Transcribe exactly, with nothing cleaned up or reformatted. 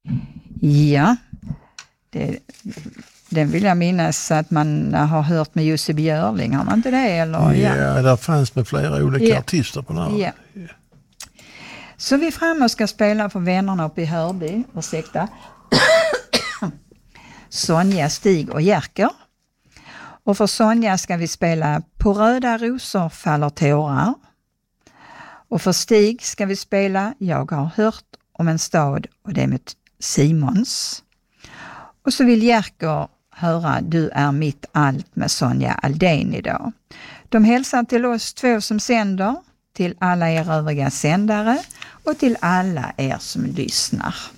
Ja, det, den vill jag minnas att man har hört med Jussi Björling, har man inte det? Eller? Ja, ja, där fanns med flera olika ja. artister på den här. Ja. Ja. Så vi framme ska spela för vännerna uppe i Hörby, ursäkta. Sonja, Stig och Jerker. Och för Sonja ska vi spela På röda rosor faller tårar. Och för Stig ska vi spela Jag har hört om en stad, och det är med Simons. Och så vill Jerker höra Du är mitt allt med Sonja Aldén idag. De hälsar till oss två som sänder, till alla er övriga sändare och till alla er som lyssnar.